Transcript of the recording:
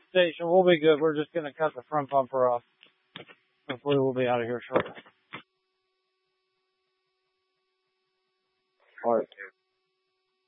station. We'll be good. We're just going to cut the front bumper off. Hopefully we'll be out of here shortly. All right.